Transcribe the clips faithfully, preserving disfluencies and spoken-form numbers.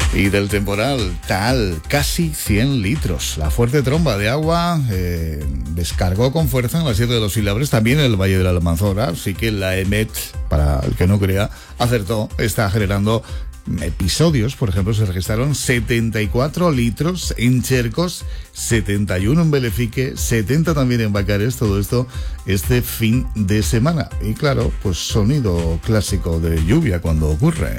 Y del temporal, tal, casi cien litros. La fuerte tromba de agua eh, descargó con fuerza en la Sierra de los Filabres, también en el Valle de la Almanzora. Así que la EMET, para el que no crea, acertó, está generando episodios. Por ejemplo, se registraron setenta y cuatro litros en Chercos, setenta y uno en Belefique, setenta también en Bacares, todo esto este fin de semana. Y claro, pues sonido clásico de lluvia cuando ocurre.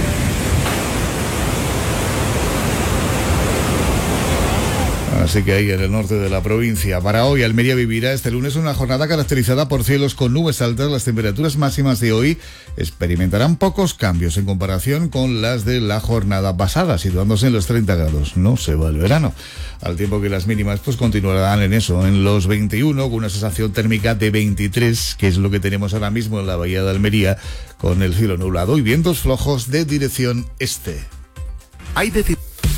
Así que ahí en el norte de la provincia. Para hoy, Almería vivirá este lunes una jornada caracterizada por cielos con nubes altas. Las temperaturas máximas de hoy experimentarán pocos cambios en comparación con las de la jornada pasada, situándose en los treinta grados. No se va el verano. Al tiempo que las mínimas pues continuarán en eso, en los veintiuno, con una sensación térmica de veintitrés, que es lo que tenemos ahora mismo en la bahía de Almería, con el cielo nublado y vientos flojos de dirección este. Hay de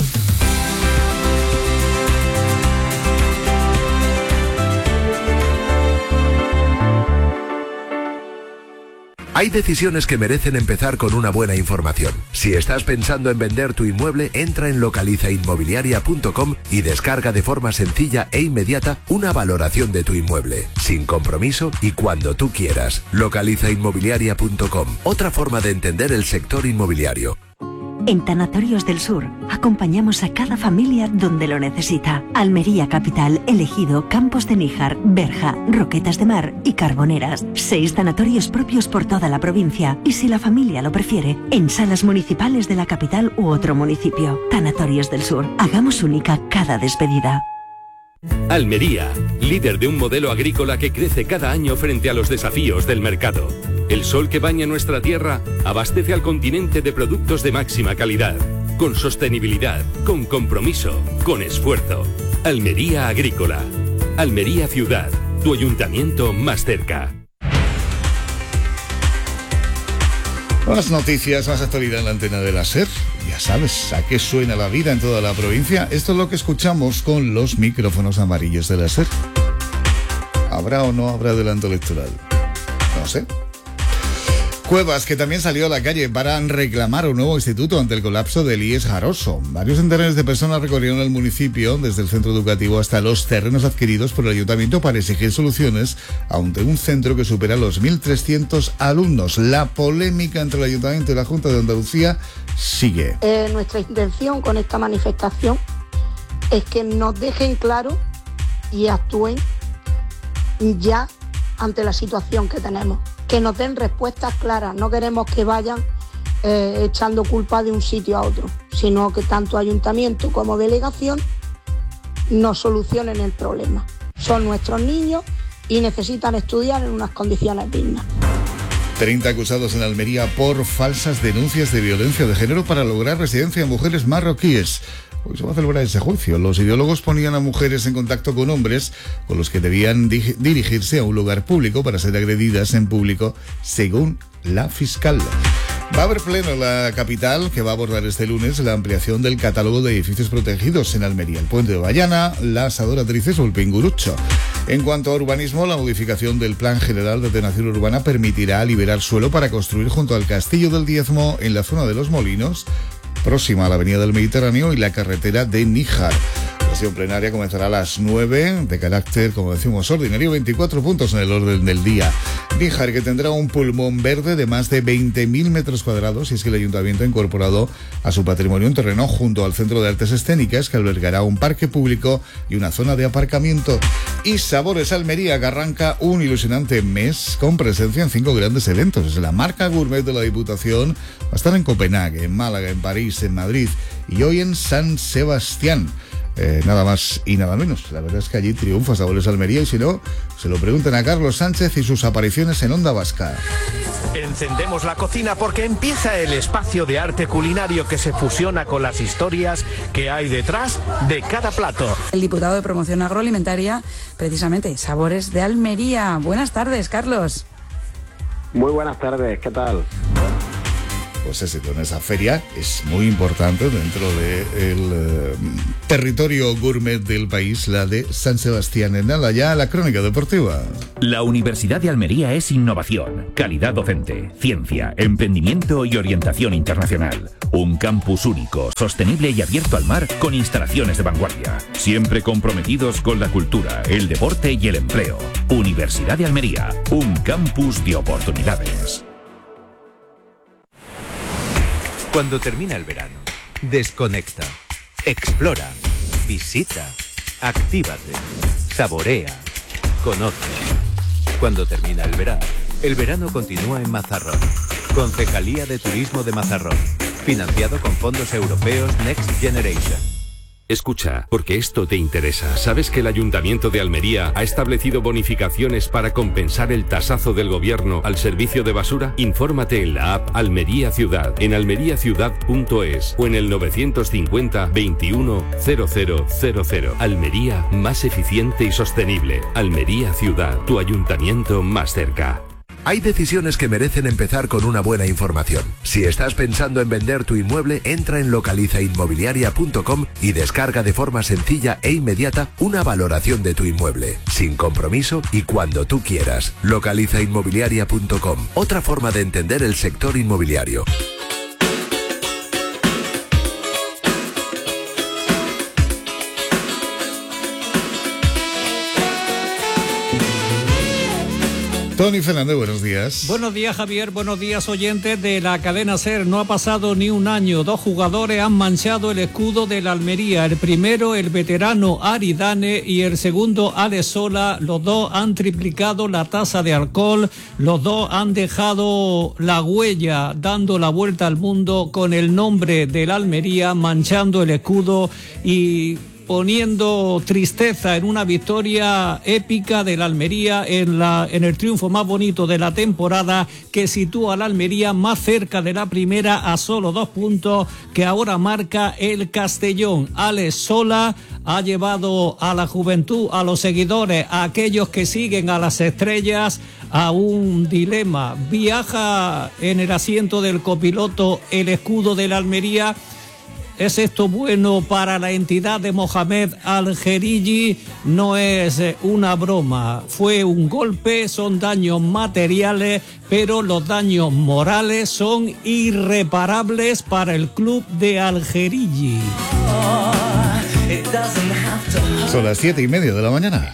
Hay decisiones que merecen empezar con una buena información. Si estás pensando en vender tu inmueble, entra en localiza inmobiliaria punto com y descarga de forma sencilla e inmediata una valoración de tu inmueble, sin compromiso y cuando tú quieras. localiza inmobiliaria punto com, otra forma de entender el sector inmobiliario. En Tanatorios del Sur acompañamos a cada familia donde lo necesita. Almería Capital, Elegido, Campos de Níjar, Berja, Roquetas de Mar y Carboneras. Seis tanatorios propios por toda la provincia y, si la familia lo prefiere, en salas municipales de la capital u otro municipio. Tanatorios del Sur. Hagamos única cada despedida. Almería, líder de un modelo agrícola que crece cada año frente a los desafíos del mercado. El sol que baña nuestra tierra abastece al continente de productos de máxima calidad, con sostenibilidad, con compromiso, con esfuerzo. Almería Agrícola. Almería Ciudad, tu ayuntamiento más cerca. Más noticias, más actualidad en la antena de la SER. Ya sabes, ¿a qué suena la vida en toda la provincia? Esto es lo que escuchamos con los micrófonos amarillos de la SER. ¿Habrá o no habrá adelanto electoral? No sé. Cuevas, que también salió a la calle para reclamar un nuevo instituto ante el colapso del I E S Jaroso. Varios centenares de personas recorrieron el municipio, desde el centro educativo hasta los terrenos adquiridos por el ayuntamiento, para exigir soluciones ante un centro que supera los mil trescientos alumnos. La polémica entre el ayuntamiento y la Junta de Andalucía sigue. Eh, nuestra intención con esta manifestación es que nos dejen claro y actúen ya ante la situación que tenemos. Que nos den respuestas claras. No queremos que vayan eh, echando culpa de un sitio a otro, sino que tanto ayuntamiento como delegación nos solucionen el problema. Son nuestros niños y necesitan estudiar en unas condiciones dignas. treinta acusados en Almería por falsas denuncias de violencia de género para lograr residencia en mujeres marroquíes. Hoy se va a celebrar ese juicio. Los ideólogos ponían a mujeres en contacto con hombres con los que debían di- dirigirse a un lugar público para ser agredidas en público, según la fiscal. Va a haber pleno en la capital, que va a abordar este lunes la ampliación del catálogo de edificios protegidos en Almería: el Puente de Bayana, las Adoratrices o el Pingurucho. En cuanto a urbanismo, la modificación del Plan General de Ordenación Urbana permitirá liberar suelo para construir junto al Castillo del Diezmo, en la zona de Los Molinos, próxima a la Avenida del Mediterráneo y la carretera de Níjar. La sesión plenaria comenzará a las nueve, de carácter, como decimos, ordinario, veinticuatro puntos en el orden del día. Níjar, que tendrá un pulmón verde de más de veinte mil metros cuadrados, y es que el ayuntamiento ha incorporado a su patrimonio un terreno junto al Centro de Artes Escénicas, que albergará un parque público y una zona de aparcamiento. Y Sabores Almería, que arranca un ilusionante mes con presencia en cinco grandes eventos. Es la marca gourmet de la Diputación. Va a estar en Copenhague, en Málaga, en París, en Madrid y hoy en San Sebastián. Eh, nada más y nada menos. La verdad es que allí triunfa Sabores Almería, y si no, se lo preguntan a Carlos Sánchez y sus apariciones en Onda Vasca. Encendemos la cocina porque empieza el espacio de arte culinario que se fusiona con las historias que hay detrás de cada plato. El diputado de Promoción Agroalimentaria, precisamente, Sabores de Almería. Buenas tardes, Carlos. Muy buenas tardes, ¿qué tal? pues éxito en esa feria. Es muy importante dentro del eh, territorio gourmet del país, la de San Sebastián. En nada, ya la crónica deportiva. La Universidad de Almería es innovación, calidad docente, ciencia, emprendimiento y orientación internacional. Un campus único, sostenible y abierto al mar con instalaciones de vanguardia. Siempre comprometidos con la cultura, el deporte y el empleo. Universidad de Almería, un campus de oportunidades. Cuando termina el verano, desconecta, explora, visita, actívate, saborea, conoce. Cuando termina el verano, el verano continúa en Mazarrón. Concejalía de Turismo de Mazarrón. Financiado con fondos europeos Next Generation. Escucha, porque esto te interesa. ¿Sabes que el Ayuntamiento de Almería ha establecido bonificaciones para compensar el tasazo del gobierno al servicio de basura? Infórmate en la app Almería Ciudad, en almería ciudad punto es o en el novecientos cincuenta veintiuno cero cero cero cero. Almería, más eficiente y sostenible. Almería Ciudad, tu ayuntamiento más cerca. Hay decisiones que merecen empezar con una buena información. Si estás pensando en vender tu inmueble, entra en localiza inmobiliaria punto com y descarga de forma sencilla e inmediata una valoración de tu inmueble, sin compromiso y cuando tú quieras. localiza inmobiliaria punto com, otra forma de entender el sector inmobiliario. Tony Fernández, buenos días. Buenos días, Javier. Buenos días, oyentes de la cadena SER. No ha pasado ni un año. Dos jugadores han manchado el escudo de la Almería. El primero, el veterano Aridane, y el segundo, Alex Sola. Los dos han triplicado la tasa de alcohol. Los dos han dejado la huella, dando la vuelta al mundo con el nombre de la Almería, manchando el escudo y poniendo tristeza en una victoria épica de la Almería en, la, en el triunfo más bonito de la temporada, que sitúa a la Almería más cerca de la primera a solo dos puntos que ahora marca el Castellón. Alex Sola ha llevado a la juventud, a los seguidores, a aquellos que siguen a las estrellas, a un dilema. Viaja en el asiento del copiloto el escudo de la Almería. ¿Es esto bueno para la entidad de Mohamed Al-Gerigi? No es una broma. Fue un golpe, son daños materiales, pero los daños morales son irreparables para el club de Al-Gerigi. Son las siete y media de la mañana.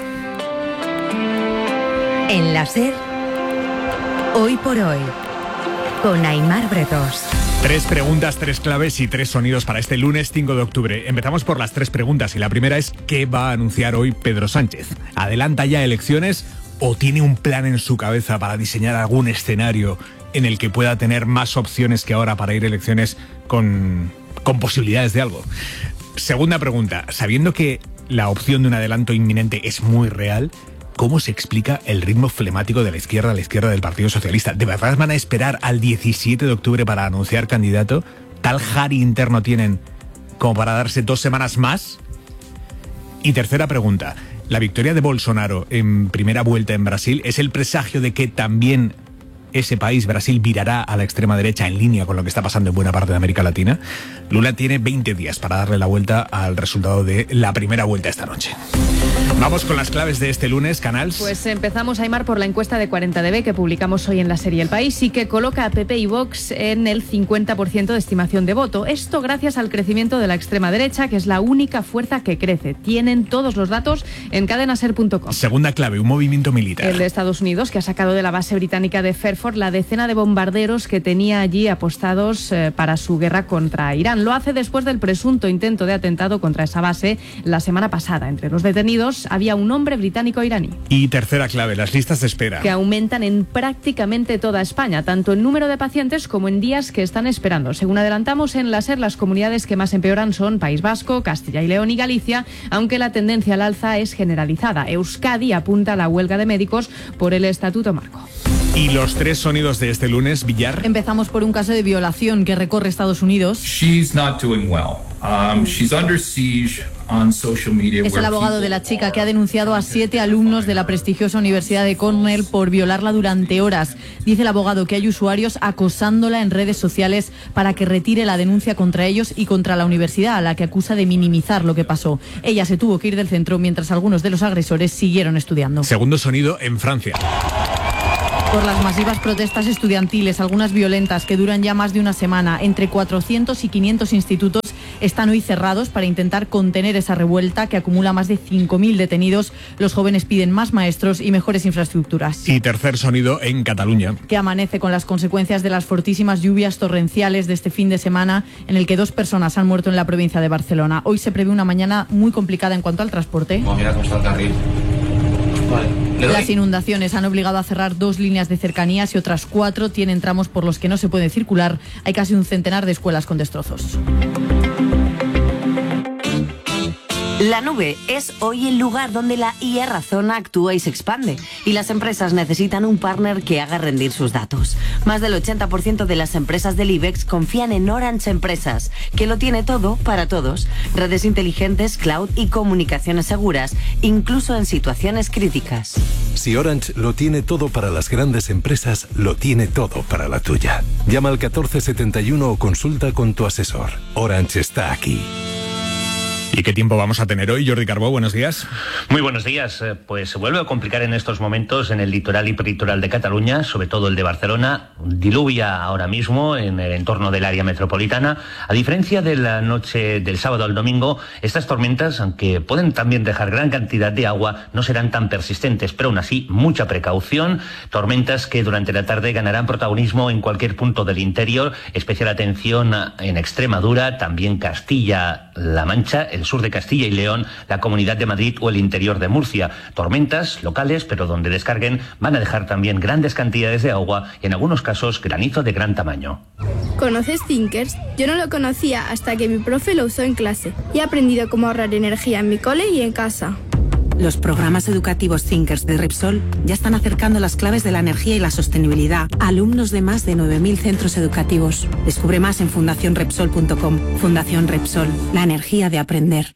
En la SER, hoy por hoy, con Aimar Bretos. Tres preguntas, tres claves y tres sonidos para este lunes cinco de octubre. Empezamos por las tres preguntas y la primera es: ¿qué va a anunciar hoy Pedro Sánchez? ¿Adelanta ya elecciones o tiene un plan en su cabeza para diseñar algún escenario en el que pueda tener más opciones que ahora para ir a elecciones con, con posibilidades de algo? Segunda pregunta: sabiendo que la opción de un adelanto inminente es muy real, ¿cómo se explica el ritmo flemático de la izquierda a la izquierda del Partido Socialista? ¿De verdad van a esperar al diecisiete de octubre para anunciar candidato? ¿Tal jari interno tienen como para darse dos semanas más? Y tercera pregunta: ¿la victoria de Bolsonaro en primera vuelta en Brasil es el presagio de que también ese país, Brasil, virará a la extrema derecha en línea con lo que está pasando en buena parte de América Latina? Lula tiene veinte días para darle la vuelta al resultado de la primera vuelta esta noche. Vamos con las claves de este lunes, Canals. Pues empezamos, Aimar, por la encuesta de cuarenta D B que publicamos hoy en la serie El País y que coloca a P P y Vox en el cincuenta por ciento de estimación de voto. Esto gracias al crecimiento de la extrema derecha, que es la única fuerza que crece. Tienen todos los datos en cadena ser punto com. Segunda clave, un movimiento militar. El de Estados Unidos, que ha sacado de la base británica de Fairford la decena de bombarderos que tenía allí apostados eh, para su guerra contra Irán. Lo hace después del presunto intento de atentado contra esa base la semana pasada. Entre los detenidos había un hombre británico-iraní. Y tercera clave, las listas de espera. Que aumentan en prácticamente toda España, tanto en número de pacientes como en días que están esperando. Según adelantamos en la SER, las comunidades que más empeoran son País Vasco, Castilla y León y Galicia, aunque la tendencia al alza es generalizada. Euskadi apunta a la huelga de médicos por el Estatuto Marco. Y los tres sonidos de este lunes, Villar. Empezamos por un caso de violación que recorre Estados Unidos. She's not doing well. Um, she's under siege on social media. Es el abogado de la chica que ha denunciado a siete alumnos de la prestigiosa Universidad de Cornell por violarla durante horas. Dice el abogado que hay usuarios acosándola en redes sociales para que retire la denuncia contra ellos y contra la universidad, a la que acusa de minimizar lo que pasó. Ella se tuvo que ir del centro mientras algunos de los agresores siguieron estudiando. Segundo sonido en Francia. Por las masivas protestas estudiantiles, algunas violentas que duran ya más de una semana, entre cuatrocientos y quinientos institutos están hoy cerrados para intentar contener esa revuelta que acumula más de cinco mil detenidos. Los jóvenes piden más maestros y mejores infraestructuras. Y tercer sonido en Cataluña. Que amanece con las consecuencias de las fortísimas lluvias torrenciales de este fin de semana, en el que dos personas han muerto en la provincia de Barcelona. Hoy se prevé una mañana muy complicada en cuanto al transporte. Oh, mira cómo está el carril. Vale. Las inundaciones han obligado a cerrar dos líneas de cercanías y otras cuatro tienen tramos por los que no se puede circular. Hay casi un centenar de escuelas con destrozos. La nube es hoy el lugar donde la I A razona, actúa y se expande. Y las empresas necesitan un partner que haga rendir sus datos. Más del ochenta por ciento de las empresas del IBEX confían en Orange Empresas, que lo tiene todo para todos. Redes inteligentes, cloud y comunicaciones seguras, incluso en situaciones críticas. Si Orange lo tiene todo para las grandes empresas, lo tiene todo para la tuya. Llama al catorce setenta y uno o consulta con tu asesor. Orange está aquí. ¿Y qué tiempo vamos a tener hoy, Jordi Carbó? Buenos días. Muy buenos días. Pues se vuelve a complicar en estos momentos en el litoral y peritoral de Cataluña, sobre todo el de Barcelona. Diluvia ahora mismo en el entorno del área metropolitana. A diferencia de la noche del sábado al domingo, estas tormentas, aunque pueden también dejar gran cantidad de agua, no serán tan persistentes, pero aún así, mucha precaución. Tormentas que durante la tarde ganarán protagonismo en cualquier punto del interior. Especial atención en Extremadura, también Castilla-La Mancha, el sur de Castilla y León, la Comunidad de Madrid o el interior de Murcia. Tormentas locales, pero donde descarguen van a dejar también grandes cantidades de agua y en algunos casos granizo de gran tamaño. ¿Conoces Thinkers? Yo no lo conocía hasta que mi profe lo usó en clase y he aprendido cómo ahorrar energía en mi cole y en casa. Los programas educativos Thinkers de Repsol ya están acercando las claves de la energía y la sostenibilidad a alumnos de más de nueve mil centros educativos. Descubre más en fundación repsol punto com. Fundación Repsol, la energía de aprender.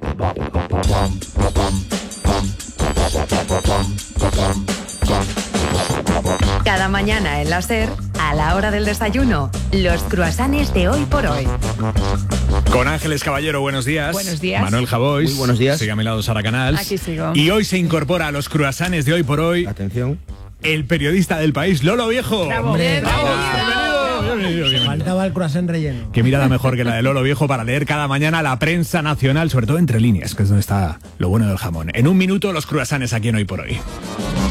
Cada mañana en la SER, a la hora del desayuno, los cruasanes de hoy por hoy. Con Ángeles Caballero, buenos días. Buenos días. Manuel Javois. Muy buenos días. Sigue a mi lado Sara Canals. Aquí sigo. Y hoy se incorpora a los cruasanes de hoy por hoy. Atención. El periodista del país, Lolo Viejo. Bravo. Hombre, bravo. Bienvenido. Bienvenido, bienvenido. Faltaba el croissant relleno. Qué mirada mejor que la de Lolo Viejo para leer cada mañana la prensa nacional, sobre todo entre líneas, que es donde está lo bueno del jamón. En un minuto, los cruasanes aquí en Hoy por Hoy.